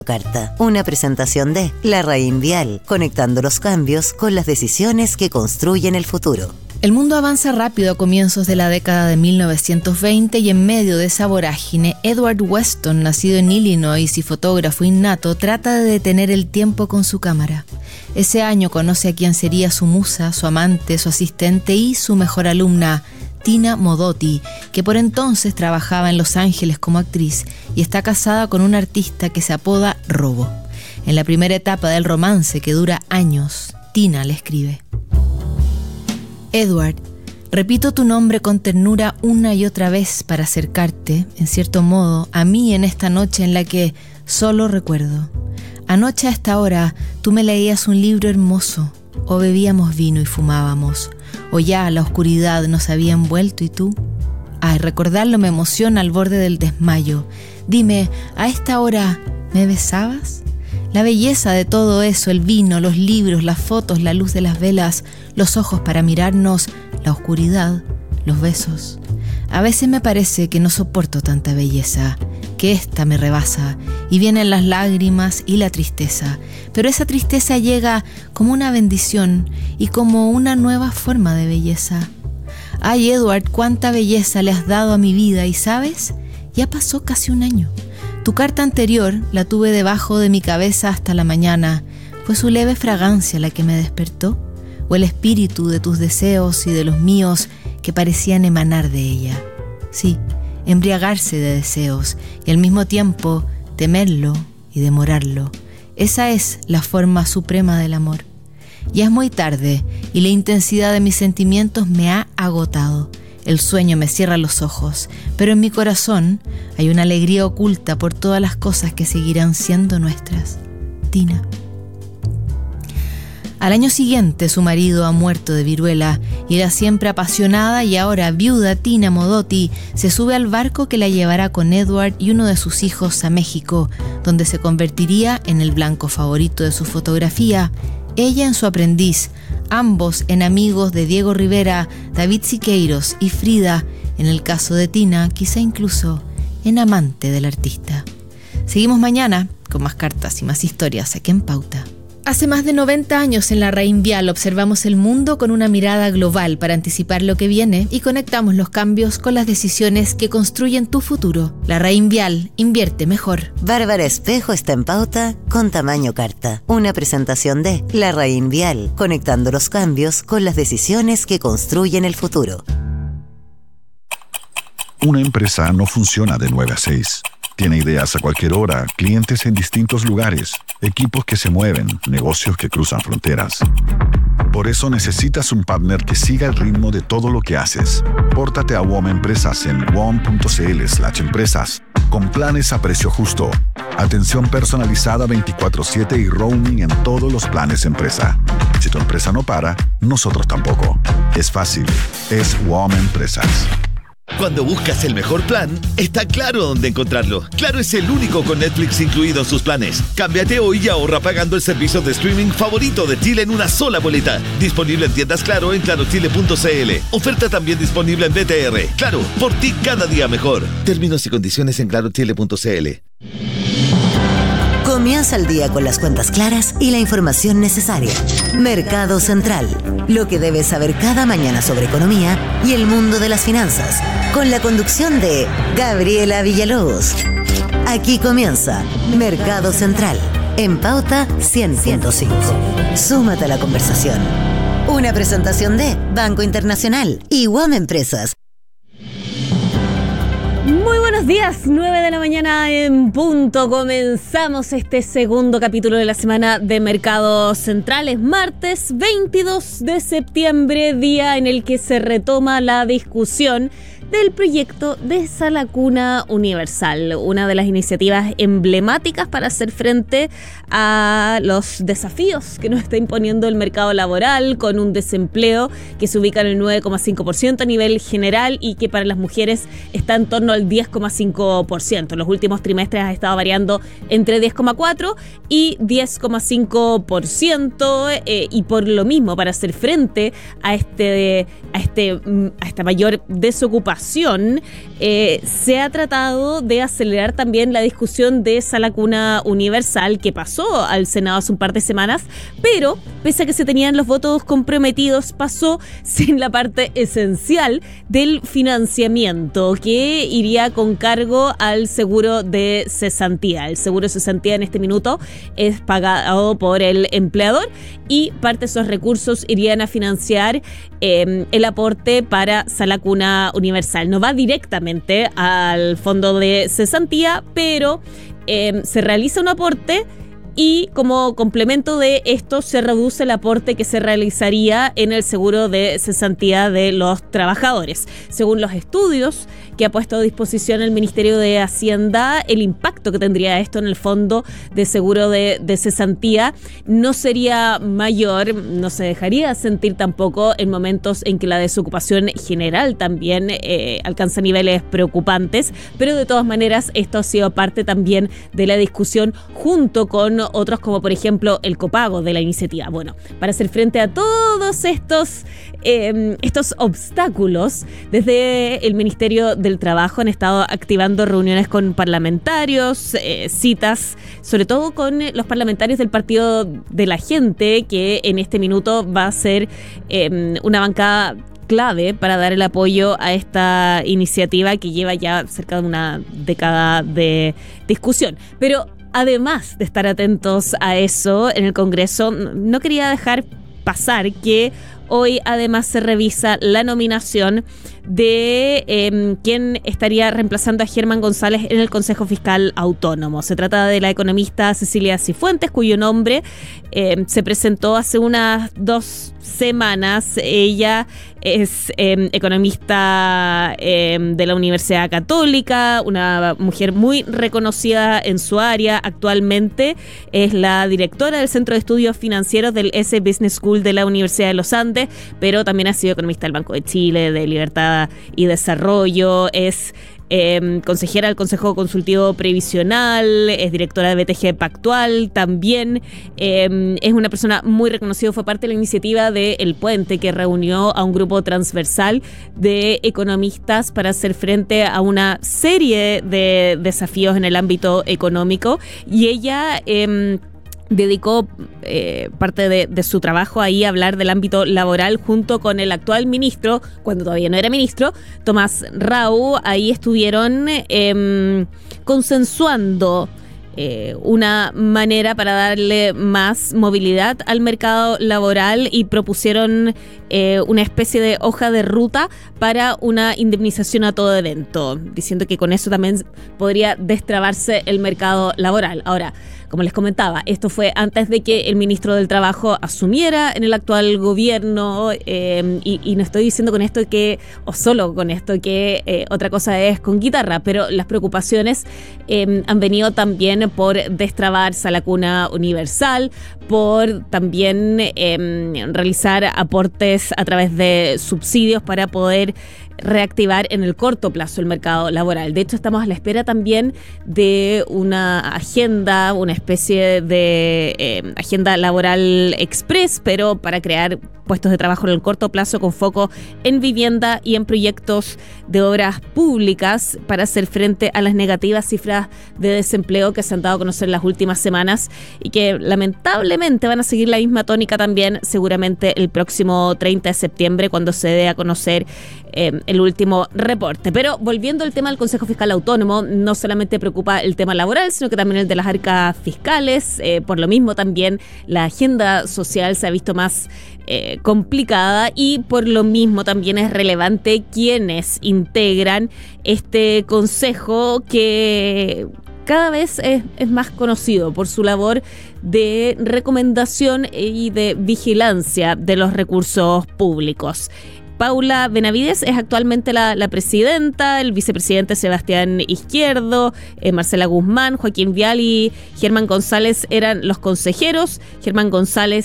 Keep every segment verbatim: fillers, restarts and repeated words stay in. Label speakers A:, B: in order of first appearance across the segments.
A: Carta, una presentación de La Raín Vial, conectando los cambios con las decisiones que construyen el futuro.
B: El mundo avanza rápido a comienzos de la década de mil novecientos veinte y en medio de esa vorágine, Edward Weston, nacido en Illinois y fotógrafo innato, trata de detener el tiempo con su cámara. Ese año conoce a quien sería su musa, su amante, su asistente y su mejor alumna, Tina Modotti, que por entonces trabajaba en Los Ángeles como actriz y está casada con un artista que se apoda Robo. En la primera etapa del romance, que dura años, Tina le escribe: Edward, repito tu nombre con ternura una y otra vez para acercarte, en cierto modo, a mí en esta noche en la que solo recuerdo. Anoche a esta hora tú me leías un libro hermoso, o bebíamos vino y fumábamos, o ya la oscuridad nos había envuelto y tú. Ay, recordarlo me emociona al borde del desmayo. Dime, ¿a esta hora me besabas? La belleza de todo eso, el vino, los libros, las fotos, la luz de las velas, los ojos para mirarnos, la oscuridad, los besos. A veces me parece que no soporto tanta belleza, que esta me rebasa, y vienen las lágrimas y la tristeza. Pero esa tristeza llega como una bendición y como una nueva forma de belleza. Ay, Edward, cuánta belleza le has dado a mi vida, y ¿sabes? Ya pasó casi un año. Tu carta anterior la tuve debajo de mi cabeza hasta la mañana. ¿Fue su leve fragancia la que me despertó? ¿O el espíritu de tus deseos y de los míos que parecían emanar de ella? Sí, embriagarse de deseos y al mismo tiempo temerlo y demorarlo. Esa es la forma suprema del amor. Ya es muy tarde y la intensidad de mis sentimientos me ha agotado. El sueño me cierra los ojos, pero en mi corazón hay una alegría oculta por todas las cosas que seguirán siendo nuestras. Tina. Al año siguiente su marido ha muerto de viruela y la siempre apasionada y ahora viuda Tina Modotti se sube al barco que la llevará con Edward y uno de sus hijos a México, donde se convertiría en el blanco favorito de su fotografía, ella en su aprendiz, ambos en amigos de Diego Rivera, David Siqueiros y Frida, en el caso de Tina, quizá incluso en amante del artista. Seguimos mañana con más cartas y más historias aquí en Pauta. Hace más de noventa años en La Raín Vial observamos el mundo con una mirada global para anticipar lo que viene y conectamos los cambios con las decisiones que construyen tu futuro. La Raín Vial, invierte mejor.
A: Bárbara Espejo está en Pauta con Tamaño Carta, una presentación de La Raín Vial, conectando los cambios con las decisiones que construyen el futuro.
C: Una empresa no funciona de nueve a seis. Tiene ideas a cualquier hora, clientes en distintos lugares, equipos que se mueven, negocios que cruzan fronteras. Por eso necesitas un partner que siga el ritmo de todo lo que haces. Pórtate a W O M Empresas en wom.cl slash empresas, con planes a precio justo, atención personalizada veinticuatro siete y roaming en todos los planes empresa. Si tu empresa no para, nosotros tampoco. Es fácil, es W O M Empresas.
D: Cuando buscas el mejor plan, está claro dónde encontrarlo. Claro es el único con Netflix incluido en sus planes. Cámbiate hoy y ahorra pagando el servicio de streaming favorito de Chile en una sola boleta. Disponible en tiendas Claro en claro chile punto c l. Oferta también disponible en B T R. Claro, por ti cada día mejor. Términos y condiciones en claro chile punto c l.
A: Comienza el día con las cuentas claras y la información necesaria. Mercado Central, lo que debes saber cada mañana sobre economía y el mundo de las finanzas, con la conducción de Gabriela Villalobos. Aquí comienza Mercado Central, en Pauta cien punto cinco. Súmate a la conversación. Una presentación de Banco Internacional y W O M Empresas.
E: Muy buenos días, nueve de la mañana en punto. Comenzamos este segundo capítulo de la semana de Mercados Centrales, martes veintidós de septiembre, día en el que se retoma la discusión del proyecto de Sala Cuna Universal, una de las iniciativas emblemáticas para hacer frente a los desafíos que nos está imponiendo el mercado laboral, con un desempleo que se ubica en el nueve coma cinco por ciento a nivel general y que para las mujeres está en torno al diez coma cinco por ciento. En los últimos trimestres ha estado variando entre diez coma cuatro por ciento y diez coma cinco por ciento, eh, y por lo mismo, para hacer frente a este, a este, a esta mayor desocupación aprobación, eh, se ha tratado de acelerar también la discusión de esa lacuna universal que pasó al Senado hace un par de semanas, pero pese a que se tenían los votos comprometidos, pasó sin la parte esencial del financiamiento, que iría con cargo al seguro de cesantía. El seguro de cesantía en este minuto es pagado por el empleador y parte de esos recursos irían a financiar eh, el aporte para esa lacuna universal. No va directamente al fondo de cesantía, pero eh, se realiza un aporte y como complemento de esto se reduce el aporte que se realizaría en el seguro de cesantía de los trabajadores. Según los estudios que ha puesto a disposición el Ministerio de Hacienda, el impacto que tendría esto en el fondo de seguro de, de cesantía no sería mayor, no se dejaría sentir tampoco en momentos en que la desocupación general también eh, alcanza niveles preocupantes, pero de todas maneras esto ha sido parte también de la discusión junto con otros como por ejemplo el copago de la iniciativa. Bueno, para hacer frente a todos estos, eh, estos obstáculos, desde el Ministerio del Trabajo han estado activando reuniones con parlamentarios, eh, citas sobre todo con los parlamentarios del Partido de la Gente, que en este minuto va a ser eh, una bancada clave para dar el apoyo a esta iniciativa que lleva ya cerca de una década de discusión. Pero además de estar atentos a eso en el Congreso, no quería dejar pasar que hoy además se revisa la nominación de eh, quien estaría reemplazando a Germán González en el Consejo Fiscal Autónomo. Se trata de la economista Cecilia Cifuentes, cuyo nombre eh, se presentó hace unas dos semanas. Ella es eh, economista eh, de la Universidad Católica, una mujer muy reconocida en su área. Actualmente es la directora del Centro de Estudios Financieros del S Business School de la Universidad de los Andes, pero también ha sido economista del Banco de Chile, de Libertad y Desarrollo. Es Eh, consejera del Consejo Consultivo Previsional, es directora de B T G Pactual también, eh, es una persona muy reconocida, fue parte de la iniciativa de El Puente, que reunió a un grupo transversal de economistas para hacer frente a una serie de desafíos en el ámbito económico, y ella eh, dedicó eh, parte de, de su trabajo ahí a hablar del ámbito laboral junto con el actual ministro, cuando todavía no era ministro, Tomás Rau. Ahí estuvieron eh, consensuando eh, una manera para darle más movilidad al mercado laboral y propusieron eh, una especie de hoja de ruta para una indemnización a todo evento, diciendo que con eso también podría destrabarse el mercado laboral. Ahora, como les comentaba, esto fue antes de que el ministro del Trabajo asumiera en el actual gobierno, eh, y, y no estoy diciendo con esto que, o solo con esto, que eh, otra cosa es con guitarra, pero las preocupaciones eh, han venido también por destrabar esa lacuna universal, por también eh, realizar aportes a través de subsidios para poder reactivar en el corto plazo el mercado laboral. De hecho, estamos a la espera también de una agenda, una especie de eh, agenda laboral express, pero para crear puestos de trabajo en el corto plazo con foco en vivienda y en proyectos de obras públicas para hacer frente a las negativas cifras de desempleo que se han dado a conocer en las últimas semanas y que lamentablemente van a seguir la misma tónica también seguramente el próximo treinta de septiembre, cuando se dé a conocer eh, el último reporte. Pero volviendo al tema del Consejo Fiscal Autónomo, no solamente preocupa el tema laboral, sino que también el de las arcas fiscales. Eh, por lo mismo también la agenda social se ha visto más eh, complicada, y por lo mismo también es relevante quienes integran este consejo, que cada vez es, es más conocido por su labor de recomendación y de vigilancia de los recursos públicos. Paula Benavides es actualmente la, la presidenta, el vicepresidente Sebastián Izquierdo, eh, Marcela Guzmán, Joaquín Vial y Germán González eran los consejeros. Germán González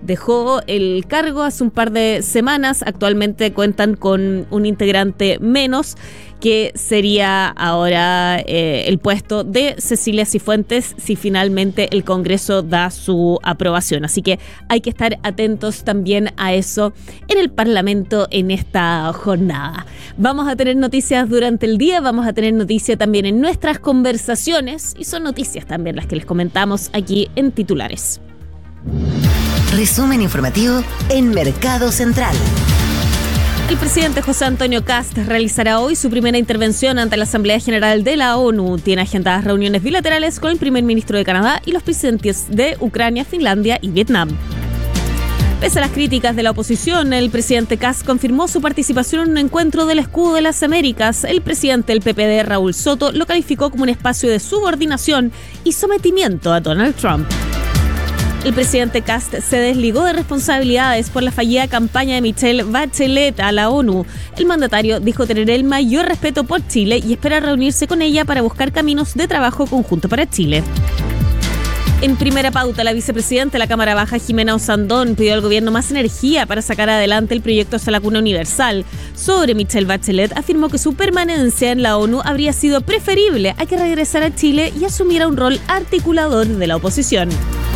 E: dejó el cargo hace un par de semanas. Actualmente cuentan con un integrante menos, que sería ahora eh, el puesto de Cecilia Cifuentes si finalmente el Congreso da su aprobación. Así que hay que estar atentos también a eso en el Parlamento en esta jornada. Vamos a tener noticias durante el día, vamos a tener noticias también en nuestras conversaciones y son noticias también las que les comentamos aquí en titulares.
A: Resumen informativo en Mercado Central.
E: El presidente José Antonio Kast realizará hoy su primera intervención ante la Asamblea General de la ONU. Tiene agendadas reuniones bilaterales con el primer ministro de Canadá y los presidentes de Ucrania, Finlandia y Vietnam. Pese a las críticas de la oposición, el presidente Kast confirmó su participación en un encuentro del Escudo de las Américas. El presidente del P P D, Raúl Soto, lo calificó como un espacio de subordinación y sometimiento a Donald Trump. El presidente Kast se desligó de responsabilidades por la fallida campaña de Michelle Bachelet a la ONU. El mandatario dijo tener el mayor respeto por Chile y espera reunirse con ella para buscar caminos de trabajo conjunto para Chile. En primera pauta, la vicepresidenta de la Cámara Baja, Jimena Osandón, pidió al gobierno más energía para sacar adelante el proyecto Salacuna Universal. Sobre Michelle Bachelet, afirmó que su permanencia en la ONU habría sido preferible a que regresara a Chile y asumiera un rol articulador de la oposición.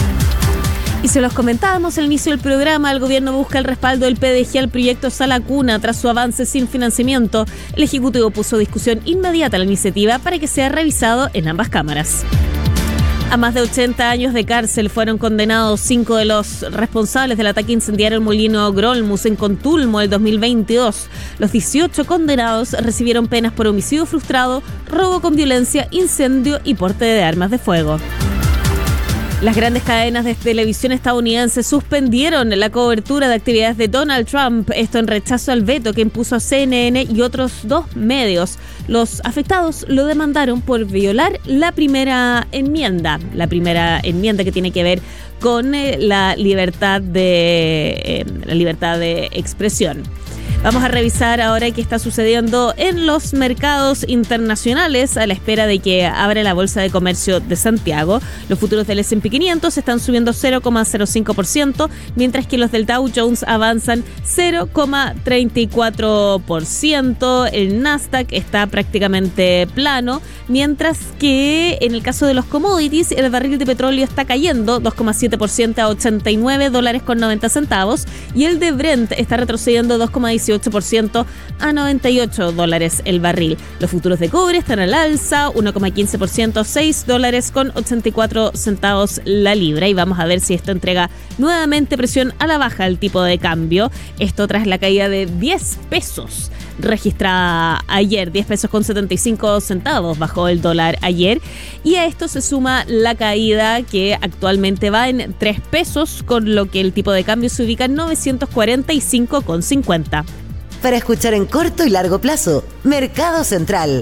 E: Y se los comentábamos al inicio del programa, el gobierno busca el respaldo del P D G al proyecto Sala Cuna tras su avance sin financiamiento. El Ejecutivo puso a discusión inmediata la iniciativa para que sea revisado en ambas cámaras. A más de ochenta años de cárcel fueron condenados cinco de los responsables del ataque incendiario al molino Grolmus en Contulmo el dos mil veintidós. Los dieciocho condenados recibieron penas por homicidio frustrado, robo con violencia, incendio y porte de armas de fuego. Las grandes cadenas de televisión estadounidenses suspendieron la cobertura de actividades de Donald Trump, esto en rechazo al veto que impuso a C N N y otros dos medios. Los afectados lo demandaron por violar la primera enmienda, la primera enmienda que tiene que ver con eh, la libertad de eh, la libertad de expresión. Vamos a revisar ahora qué está sucediendo en los mercados internacionales a la espera de que abra la Bolsa de Comercio de Santiago. Los futuros del ese and pe quinientos están subiendo cero coma cero cinco por ciento, mientras que los del Dow Jones avanzan cero coma treinta y cuatro por ciento. El Nasdaq está prácticamente plano, mientras que en el caso de los commodities, el barril de petróleo está cayendo dos coma siete por ciento a ochenta y nueve dólares con noventa centavos y el de Brent está retrocediendo dos coma dieciocho por ciento a noventa y ocho dólares el barril. Los futuros de cobre están al alza, uno coma quince por ciento, seis dólares con ochenta y cuatro centavos la libra. Y vamos a ver si esto entrega nuevamente presión a la baja al tipo de cambio. Esto tras la caída de diez pesos registrada ayer, diez pesos con setenta y cinco centavos bajó el dólar ayer. Y a esto se suma la caída que actualmente va en tres pesos, con lo que el tipo de cambio se ubica en novecientos cuarenta y cinco con cincuenta.
A: Para escuchar en corto y largo plazo, Mercado Central.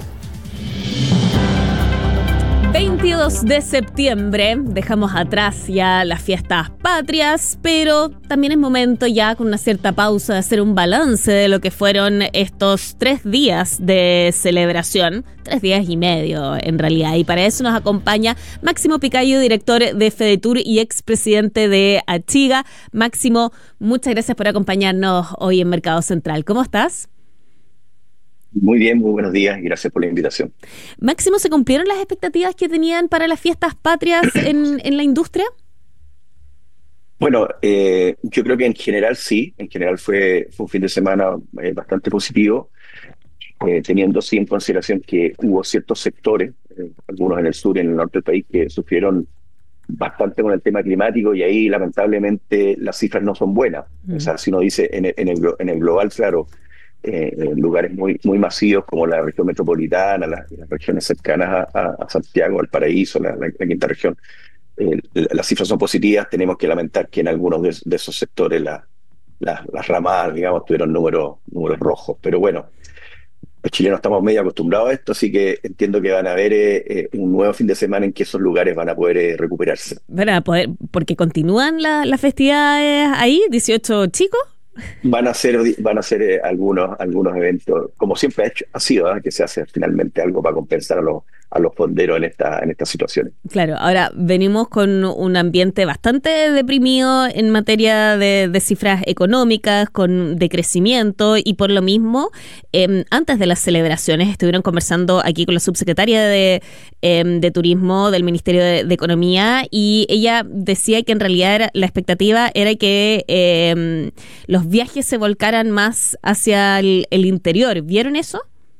E: veintidós de septiembre, dejamos atrás ya las fiestas patrias, pero también es momento ya con una cierta pausa de hacer un balance de lo que fueron estos tres días de celebración, tres días y medio en realidad, y para eso nos acompaña Máximo Picayo, director de FEDETUR y expresidente de Achiga. Máximo, muchas gracias por acompañarnos hoy en Mercado Central. ¿Cómo estás?
F: Muy bien, muy buenos días y gracias por la invitación.
E: Máximo, ¿se cumplieron las expectativas que tenían para las fiestas patrias en, en la industria?
F: Bueno, eh, yo creo que en general sí, en general fue, fue un fin de semana eh, bastante positivo, eh, teniendo sí en consideración que hubo ciertos sectores, eh, algunos en el sur y en el norte del país, que sufrieron bastante con el tema climático y ahí lamentablemente las cifras no son buenas. Mm. O sea, si uno dice en el, en el, en el global, claro, Eh, en lugares muy muy masivos como la región metropolitana, las, las regiones cercanas a, a Santiago, al Paraíso, la, la, la quinta región, eh, las cifras son positivas. Tenemos que lamentar que en algunos de, de esos sectores la, la, las ramadas, digamos, tuvieron números, números rojos. Pero bueno, los chilenos estamos medio acostumbrados a esto, así que entiendo que van a haber eh, eh, un nuevo fin de semana en que esos lugares van a poder eh, recuperarse.
E: Van a poder, porque continúan la, las festividades ahí, dieciocho chicos.
F: Van a ser van a ser eh, algunos algunos eventos, como siempre ha, hecho, ha sido, ¿eh? Que se hace finalmente algo para compensar a los, a los fonderos en esta en estas situaciones.
E: Claro, ahora venimos con un ambiente bastante deprimido en materia de, de cifras económicas, con decrecimiento, y por lo mismo, eh, antes de las celebraciones estuvieron conversando aquí con la subsecretaria de, eh, de Turismo del Ministerio de, de Economía, y ella decía que en realidad era, la expectativa era que eh, los viajes se volcaran más hacia el, el interior. ¿Vieron eso?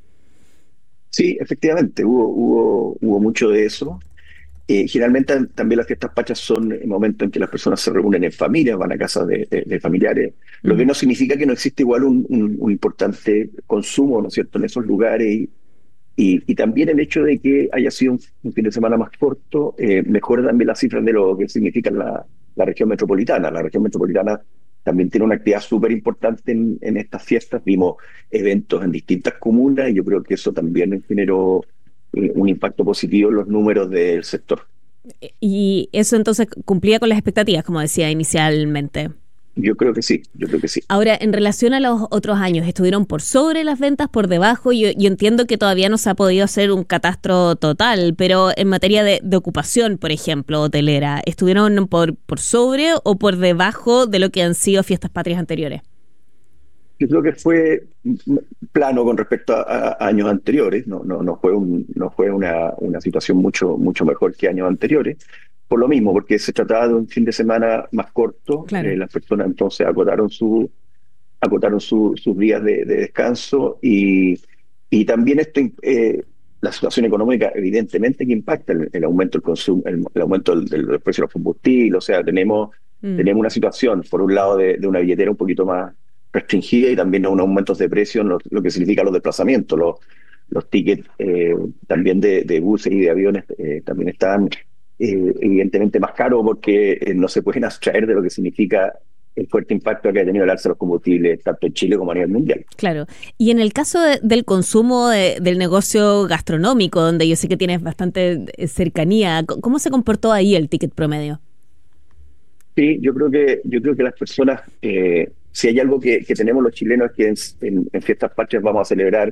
F: Sí, efectivamente, hubo, hubo, hubo mucho de eso. Eh, generalmente también las fiestas patrias son el momento en que las personas se reúnen en familias, van a casas de, de, de familiares, mm. lo que no significa que no existe igual un, un, un importante consumo, ¿no es cierto?, en esos lugares, y, y, y también el hecho de que haya sido un, un fin de semana más corto eh, mejora también las cifras de lo que significa la, la región metropolitana. La región metropolitana también tiene una actividad súper importante en, en estas fiestas. Vimos eventos en distintas comunas y yo creo que eso también generó eh, un impacto positivo en los números del sector.
E: Y eso entonces cumplía con las expectativas, como decía inicialmente.
F: Yo creo que sí, yo creo que sí.
E: Ahora, en relación a los otros años, ¿estuvieron por sobre las ventas, por debajo? Yo, yo entiendo que todavía no se ha podido hacer un catastro total, pero en materia de, de ocupación, por ejemplo, hotelera, ¿estuvieron por, por sobre o por debajo de lo que han sido fiestas patrias anteriores?
F: Yo creo que fue plano con respecto a, a años anteriores, no, no, no fue, un, no fue una, una situación mucho, mucho mejor que años anteriores. Por lo mismo, porque se trataba de un fin de semana más corto, claro. eh, las personas entonces acotaron, su, acotaron su, sus días de, de descanso, y, y también esto, eh, la situación económica evidentemente que impacta el, el aumento del consumo, el, el aumento del, del precio de los combustibles. O sea, tenemos, mm. tenemos una situación, por un lado, de, de una billetera un poquito más restringida, y también un aumento de precios, lo, lo que significa los desplazamientos. Los, los tickets eh, también de, de buses y de aviones eh, también están Eh, evidentemente más caro, porque eh, no se pueden abstraer de lo que significa el fuerte impacto que ha tenido el alza de los combustibles tanto en Chile como a nivel mundial.
E: Claro. Y en el caso de, del consumo de, del negocio gastronómico, donde yo sé que tienes bastante cercanía, ¿cómo se comportó ahí el ticket promedio?
F: Sí, yo creo que yo creo que las personas, eh, si hay algo que, que tenemos los chilenos, es que en, en, en fiestas patrias vamos a celebrar,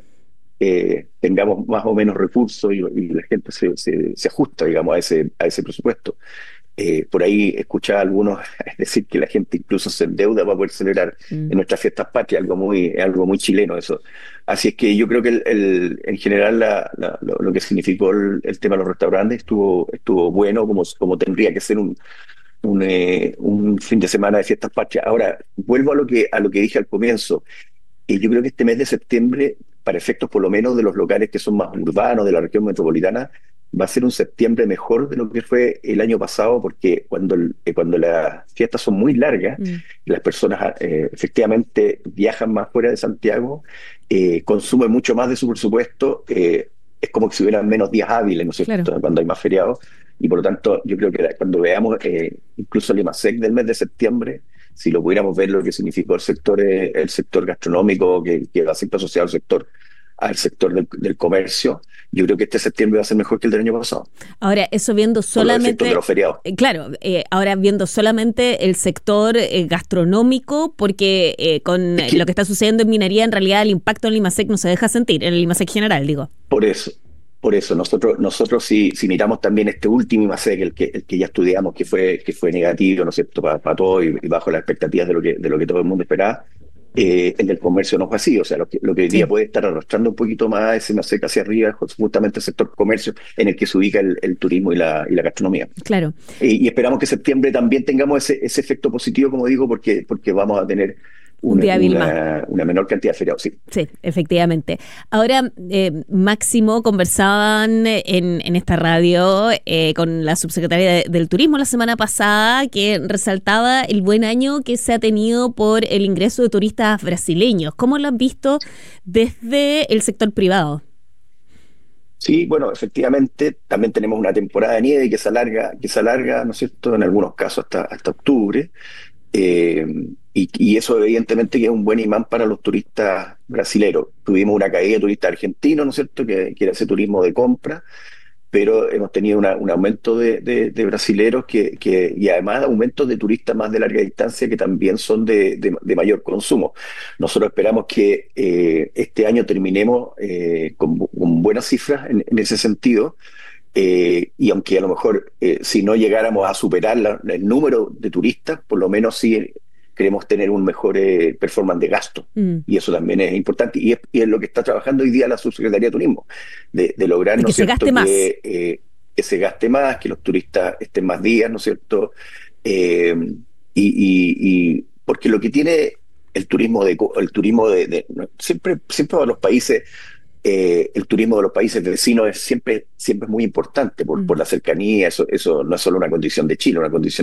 F: Eh, tengamos más o menos recursos, y, y la gente se, se, se ajusta, digamos, a ese, a ese presupuesto. Eh, por ahí escuchaba a algunos decir que la gente incluso se endeuda para poder celebrar mm. en nuestras fiestas patrias, algo muy, algo muy chileno eso. Así es que yo creo que el, el, en general la, la, lo, lo que significó el, el tema de los restaurantes estuvo, estuvo bueno, como, como tendría que ser un, un, eh, un fin de semana de fiestas patrias. Ahora, vuelvo a lo que, a lo que dije al comienzo. Y yo creo que este mes de septiembre, para efectos por lo menos de los locales que son más urbanos, de la región metropolitana, va a ser un septiembre mejor de lo que fue el año pasado, porque cuando, el, eh, cuando las fiestas son muy largas, mm. las personas eh, efectivamente viajan más fuera de Santiago, eh, consumen mucho más de su presupuesto, eh, es como que si hubieran menos días hábiles, ¿no es cierto?, claro. cuando hay más feriados, y por lo tanto yo creo que cuando veamos eh, incluso el IMASEC del mes de septiembre, si lo pudiéramos ver lo que significó el sector eh, el sector gastronómico, que, que va a ser asociado al sector al sector del, del comercio, yo creo que este septiembre va a ser mejor que el del año pasado.
E: Ahora, eso viendo solamente...
F: de los feriados.
E: Eh, claro, eh, ahora viendo solamente el sector eh, gastronómico, porque eh, con es que, lo que está sucediendo en minería, en realidad el impacto en el IMASEC no se deja sentir, en el IMASEC general, digo.
F: Por eso. Por eso, nosotros, nosotros si, si miramos también este último IMASEC, el que, el que ya estudiamos, que fue, que fue negativo, ¿no es cierto?, para, para todo y, y bajo las expectativas de lo que, de lo que todo el mundo esperaba, eh, el del comercio no fue así. O sea, lo que, lo que hoy día sí. puede estar arrastrando un poquito más ese IMASEC hacia arriba, justamente el sector comercio, en el que se ubica el, el turismo y la, y la gastronomía.
E: Claro.
F: Eh, y esperamos que en septiembre también tengamos ese, ese efecto positivo, como digo, porque, porque vamos a tener
E: un día
F: una, una, una menor cantidad de feriados, sí.
E: Sí, efectivamente. Ahora, eh, Máximo, conversaban en, en esta radio eh, con la subsecretaria de, del Turismo la semana pasada, que resaltaba el buen año que se ha tenido por el ingreso de turistas brasileños. ¿Cómo lo han visto desde el sector privado?
F: Sí, bueno, efectivamente, también tenemos una temporada de nieve que se alarga, que se alarga, ¿no es cierto?, en algunos casos hasta, hasta octubre. Eh, y, y eso evidentemente que es un buen imán para los turistas brasileros. Tuvimos una caída de turistas argentinos, ¿no es cierto?, que, que era ese turismo de compra, pero hemos tenido una, un aumento de, de, de brasileros que, que, y además aumentos de turistas más de larga distancia que también son de, de, de mayor consumo. Nosotros esperamos que eh, este año terminemos eh, con, con buenas cifras en, en ese sentido, eh, y aunque a lo mejor eh, si no llegáramos a superar la, el número de turistas, por lo menos sí queremos tener un mejor eh, performance de gasto, mm. y eso también es importante, y es, y es lo que está trabajando hoy día la Subsecretaría de Turismo, de, de lograr, ¿no
E: que
F: es cierto?,
E: se gaste más.
F: Que, eh, que se gaste más, que los turistas estén más días, ¿no es cierto?, eh, y, y, y porque lo que tiene el turismo de el turismo de, de siempre siempre a los países eh, el turismo de los países vecinos es siempre siempre es muy importante por, mm. por la cercanía. Eso eso no es solo una condición de Chile, una condición